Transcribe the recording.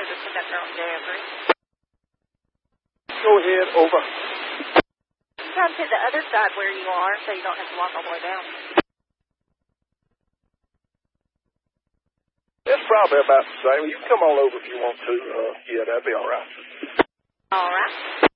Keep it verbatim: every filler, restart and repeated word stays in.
this conductor on Jeffrey. Go ahead, over. Come to the other side where you are so you don't have to walk all the way down. It's probably about the same. You can come on over if you want to. Uh, yeah, that'd be all right. All right.